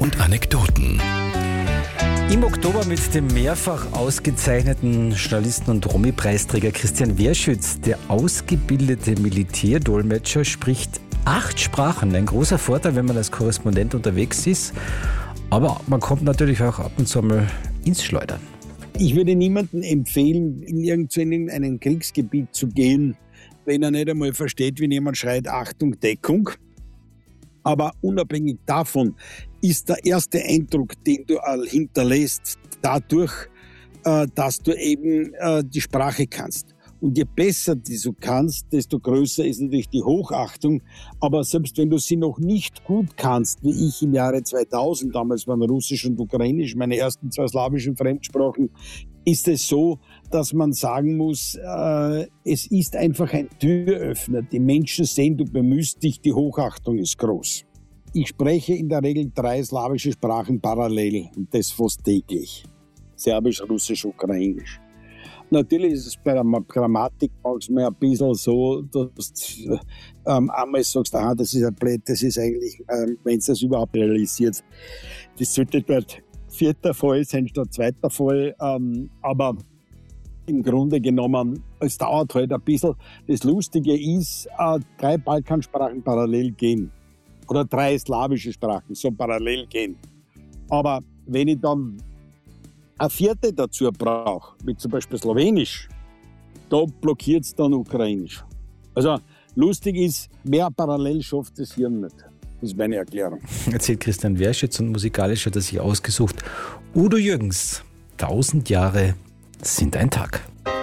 und Anekdoten. Im Oktober mit dem mehrfach ausgezeichneten Journalisten- und Romy-Preisträger Christian Werschütz. Der ausgebildete Militärdolmetscher spricht 8 Sprachen. Ein großer Vorteil, wenn man als Korrespondent unterwegs ist. Aber man kommt natürlich auch ab und zu mal ins Schleudern. Ich würde niemandem empfehlen, in irgendein Kriegsgebiet zu gehen, wenn er nicht einmal versteht, wenn jemand schreit, Achtung, Deckung. Aber unabhängig davon ist der erste Eindruck, den du hinterlässt, dadurch, dass du eben die Sprache kannst. Und je besser du kannst, desto größer ist natürlich die Hochachtung. Aber selbst wenn du sie noch nicht gut kannst, wie ich im Jahre 2000, damals waren Russisch und Ukrainisch meine ersten 2 slawischen Fremdsprachen, ist es so, dass man sagen muss, es ist einfach ein Türöffner. Die Menschen sehen, du bemühst dich, die Hochachtung ist groß. Ich spreche in der Regel 3 slawische Sprachen parallel und das fast täglich. Serbisch, Russisch, Ukrainisch. Natürlich ist es bei der Grammatik manchmal ein bisschen so, dass du einmal sagst, das ist ein Blöd, das ist eigentlich, wenn es das überhaupt realisiert, das sollte dort 4. Fall sein statt 2. Fall, aber im Grunde genommen, es dauert halt ein bisschen. Das Lustige ist, 3 Balkansprachen parallel gehen oder 3 slawische Sprachen so parallel gehen. Aber wenn ich dann eine 4. dazu brauche, wie zum Beispiel Slowenisch, da blockiert es dann Ukrainisch. Also lustig ist, mehr parallel schafft das Hirn nicht. Das ist meine Erklärung. Erzählt Christian Werschütz, und musikalisch hat er sich ausgesucht Udo Jürgens. 1000 Jahre sind ein Tag.